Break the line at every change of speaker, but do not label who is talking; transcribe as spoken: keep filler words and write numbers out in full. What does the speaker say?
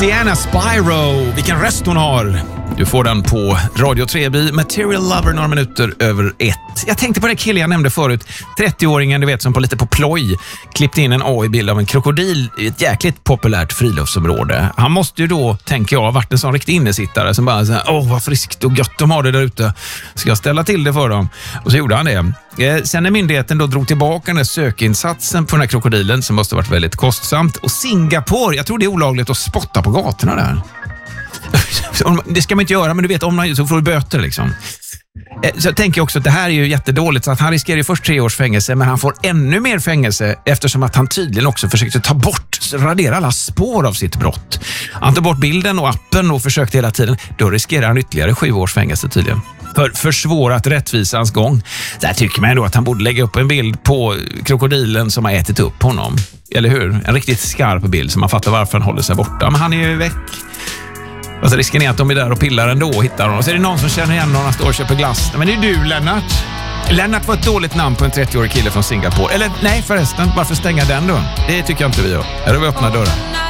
Sienna Spyro, vilken röst hon har. Du får den på Radio Treby, Material Lover, några minuter över ett. Jag tänkte på det killen jag nämnde förut, trettio-åringen du vet som på lite på ploj klippte in en A I-bild av en krokodil i ett jäkligt populärt friluftsområde. Han måste ju då, tänker jag, ha varit en sån riktig innesittare som bara så här, åh vad friskt och gött de har det där ute. Ska jag ställa till det för dem? Och så gjorde han det. Eh, sen när myndigheten då drog tillbaka den här sökinsatsen på den här krokodilen som måste ha varit väldigt kostsamt. Och Singapore, jag tror det är olagligt att spotta på gatorna där. Det ska man inte göra, men du vet, om man så får du böter liksom. Så jag tänker också att det här är ju jättedåligt, så att han riskerar ju först tre års fängelse, men han får ännu mer fängelse eftersom att han tydligen också försökte ta bort, radera alla spår av sitt brott. Han tog bort bilden och appen och försökte hela tiden. Då riskerar han ytterligare sju års fängelse tydligen. För försvårat rättvisans gång. Där tycker man då att han borde lägga upp en bild på krokodilen som har ätit upp honom. Eller hur? En riktigt skarp bild så man fattar varför han håller sig borta. Men han är ju väck. Alltså risken är att de är där och pillar ändå och hittar honom. Och så är det någon som känner igen någon och står och köper glass. Men det är du, Lennart. Lennart var ett dåligt namn på en trettio-årig kille från Singapore. Eller nej förresten, varför stänga den dörren? Det tycker jag inte vi gör. Här har vi öppnat dörren.